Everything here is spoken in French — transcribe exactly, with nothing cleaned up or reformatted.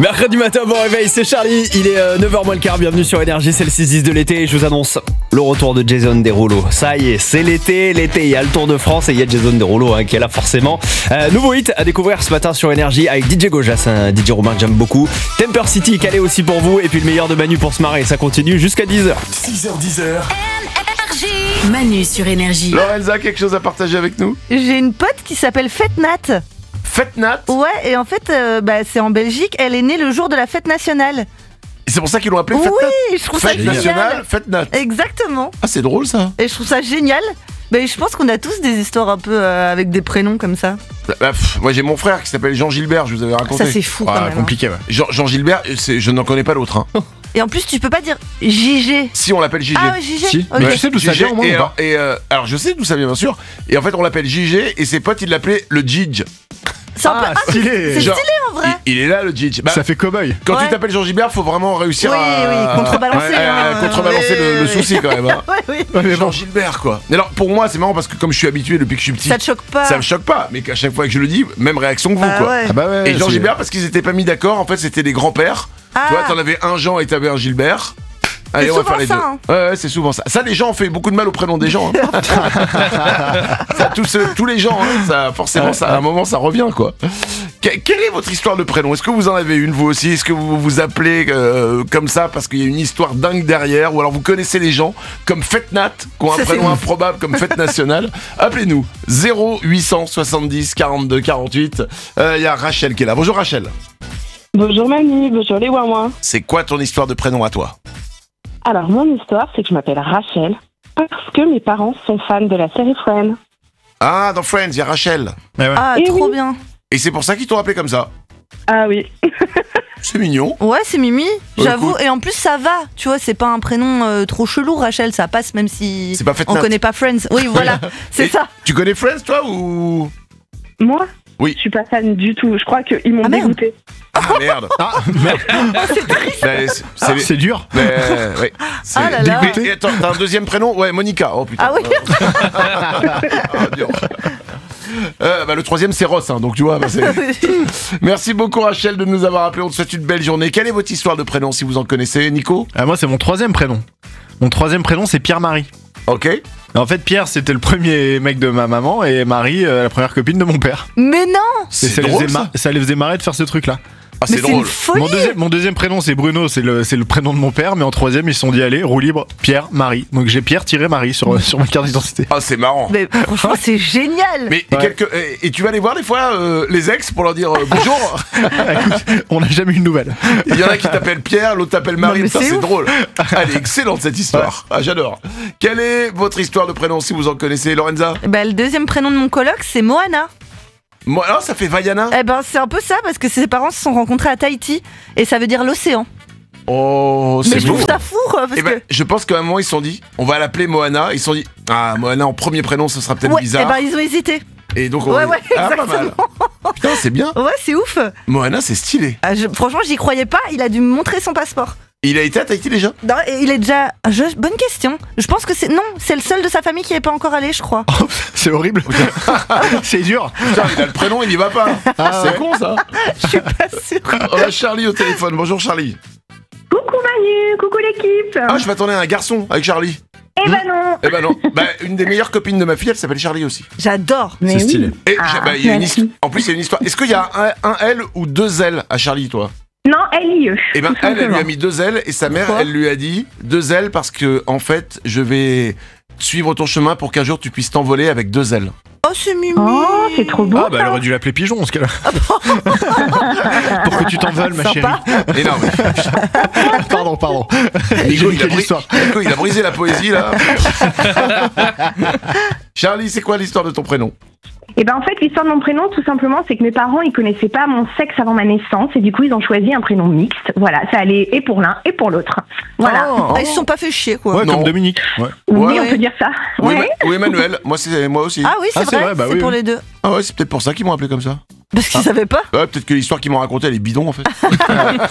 Mercredi matin, bon réveil, c'est Charlie, il est euh, neuf heures moins le quart, bienvenue sur Énergie, c'est le six dix de l'été et je vous annonce le retour de Jason Derulo. Ça y est, c'est l'été, l'été, il y a le Tour de France et il y a Jason Derulo hein, qui est là forcément. Euh, nouveau hit à découvrir ce matin sur Énergie avec D J Gojas, un D J roumain que j'aime beaucoup. Temper City calé aussi pour vous et puis le meilleur de Manu pour se marrer, ça continue jusqu'à dix heures. six heures dix heures. Manu sur Énergie. Lorenza, quelque chose à partager avec nous? J'ai une pote qui s'appelle Fête Nat. Fête Nat? Ouais, et en fait, euh, bah, c'est en Belgique. Elle est née le jour de la fête nationale. Et c'est pour ça qu'ils l'ont appelée Fête Nat? Oui, je trouve ça Fête génial. nationale, Fête Nat. Exactement. Ah, c'est drôle ça. Et je trouve ça génial. Mais je pense qu'on a tous des histoires un peu euh, avec des prénoms comme ça. Bah, bah, pff, moi j'ai mon frère qui s'appelle Jean Gilbert, je vous avais raconté. Ça, c'est fou quand Ah, même. compliqué, ouais. Jean, Jean Gilbert, c'est, je n'en connais pas l'autre. Hein. Et en plus, tu peux pas dire J G. Si, on l'appelle J G. Ah ouais, J G. Si. Ok. Mais tu sais d'où ça J G, vient au moins et ou pas alors, et euh, alors je sais d'où ça vient bien sûr. Et en fait on l'appelle J G et ses potes ils l'appelaient le Jidge. C'est un peu- Ah, ah, c'est stylé. c'est Genre, stylé en vrai. Il, il est là le Jidge. Bah, Ça fait cow-boy. quand Ouais. tu t'appelles Jean Gilbert, faut vraiment réussir Oui, à oui, contrebalancer, Ouais, hein. à contrebalancer le, le Oui. souci quand même. Hein. Ouais, oui. Ouais, mais Jean bon. Gilbert quoi. Mais alors pour moi c'est marrant parce que comme je suis habitué depuis que je suis petit, Ça te choque pas. ça me choque pas. Mais qu'à chaque fois que je le dis, même réaction que vous Bah quoi. ouais. Ah bah ouais. Et Jean c'est- Gilbert parce qu'ils étaient pas mis d'accord. En fait c'était des grands-pères. Ah. Tu vois, t'en avais un Jean et t'avais un Gilbert. Allez, on va souvent faire les ça, deux. hein. Ouais, ouais, c'est souvent ça. Ça, les gens ont fait beaucoup de mal au prénom des gens. Hein. ça, tous, ceux- tous les gens, hein, ça, forcément, ça, à un moment, ça revient, quoi. Que- quelle est votre histoire de prénom? Est-ce que vous en avez une, vous aussi? Est-ce que vous vous appelez euh, comme ça parce qu'il y a une histoire dingue derrière? Ou alors vous connaissez les gens comme Fête Nat, qui ont un Ça, prénom c'est- improbable comme Fête Nationale? Appelez-nous. zéro huit cent soixante-dix quarante-deux quarante-huit. Il y a Rachel qui est là. Bonjour Rachel. Bonjour Manu, bonjour les Wawa. C'est quoi ton histoire de prénom à toi? Alors mon histoire, c'est que je m'appelle Rachel parce que mes parents sont fans de la série Friends. Ah, dans Friends, il y a Rachel. Ouais, ouais. Ah, Eh trop oui. bien. Et c'est pour ça qu'ils t'ont appelé comme ça. Ah oui. C'est mignon. Ouais, c'est Mimi, Bah, j'avoue. écoute. Et en plus, ça va. Tu vois, c'est pas un prénom euh, trop chelou, Rachel. Ça passe même si C'est pas Fête on Nat. connaît pas Friends. Oui, voilà, c'est Et ça. Tu connais Friends, toi, ou... Moi, Oui. je suis pas fan du tout. Je crois qu'ils m'ont Ah, merde. dégoûté. Ah, merde. Ah, merde. Ben, c'est- c'est- C'est dur. ben, ouais, c'est- Ah là là. Mais- et attends, t'as un deuxième prénom? Ouais, Monica. Oh putain. Ah oui. Ah, dur. Euh, bah, le troisième, c'est Ross, hein, donc tu vois. Bah, c'est- Merci beaucoup, Rachel, de nous avoir appelé. On te souhaite une belle journée. Quelle est votre histoire de prénom, si vous en connaissez, Nico? Ah, moi, c'est mon troisième prénom. Mon troisième prénom, c'est Pierre-Marie. Ok. En fait, Pierre, c'était le premier mec de ma maman et Marie, euh, la première copine de mon père. Mais non. Et C'est ça, les drôle, faisait ça. mar- ça les faisait marrer de faire ce truc-là. Ah, Mais c'est c'est une drôle. folie. Mon, deuxième- mon deuxième prénom, c'est Bruno, c'est le, c'est le prénom de mon père, mais en troisième, ils se sont dit, allez, roue libre, Pierre, Marie. Donc j'ai Pierre-Marie sur, sur ma carte d'identité. Ah, c'est marrant. Mais franchement, c'est génial. Mais Ouais. quelques- et, et tu vas les voir des fois, euh, les ex, pour leur dire euh, bonjour. Écoute, on n'a jamais eu de nouvelles. Il y en a qui t'appellent Pierre, l'autre t'appelle Marie. Non, mais Putain, c'est c'est ouf. drôle. Elle est excellente cette histoire. Ah, j'adore. Quelle est votre histoire de prénom, si vous en connaissez, Lorenza? Bah, le deuxième prénom de mon coloc, c'est Moana. Moi, alors, ça fait Vaiana. Eh ben, c'est un peu ça parce que ses parents se sont rencontrés à Tahiti et ça veut dire l'océan. Oh, Mais c'est je beau. trouve ça fou quoi, parce Eh ben, que. je pense qu'à un moment ils se sont dit, on va l'appeler Moana. Ils se sont dit, ah Moana en premier prénom, ce sera peut-être Ouais, bizarre. eh ben, ils ont hésité. Et donc on Ouais, ouais, ah, pas mal. Putain, c'est bien. Ouais, c'est ouf. Moana, c'est stylé. Ah, je- franchement, j'y croyais pas. Il a dû me montrer son passeport. Il a été à Tahiti déjà? Non, et il est déjà. je- Bonne question. Je pense que c'est. Non, c'est le seul de sa famille qui n'est pas encore allé, je crois. C'est horrible. C'est dur. Putain, il a le prénom, il y va pas. Ah, c'est ouais. con ça. Je suis pas sûre. On a Charlie au téléphone. Bonjour Charlie. Coucou Manu, coucou l'équipe. Ah, je m'attendais à un garçon avec Charlie. Eh ben non. Eh ben non. Bah, une des meilleures copines de ma fille, elle s'appelle Charlie aussi. J'adore. Mais C'est stylé. oui. Et Ah, j'ai- bah, il y a une merci. histoire. En plus, il y a une histoire. Est-ce qu'il y a un, un L ou deux L à Charlie, toi? Non, elle y est. Eh ben, tout elle, elle lui simplement. a mis deux ailes et sa mère, Pourquoi elle lui a dit deux ailes parce que, en fait, je vais suivre ton chemin pour qu'un jour tu puisses t'envoler avec deux ailes. Oh, c'est Mimi. Oh, c'est trop beau. Ah, bah, elle aurait dû l'appeler Pigeon, en ce cas-là. Pour que tu t'envoles, ma Sympa. chérie. Et non, mais Pardon, pardon. J'ai Nico, il niqué a, bri- l'histoire. Nico, il a brisé la poésie, là. Charlie, c'est quoi l'histoire de ton prénom? Et ben en fait, l'histoire de mon prénom, tout simplement, c'est que mes parents, ils connaissaient pas mon sexe avant ma naissance et du coup, ils ont choisi un prénom mixte. Voilà, ça allait et pour l'un et pour l'autre. Voilà. Oh. Ah, ils se sont pas fait chier, quoi. Ouais, Non. comme Dominique. Ouais. Oui, Ouais. on peut dire ça. Ou, Ouais. Emma- ou Emmanuel. Moi, c'est moi aussi. Ah oui, c'est Ah, c'est vrai, vrai, bah c'est oui, pour oui. les deux. Ah ouais, c'est peut-être pour ça qu'ils m'ont appelé comme ça. Parce qu'ils savaient pas. Ouais, peut-être que l'histoire qu'ils m'ont racontée, elle est bidon, en fait.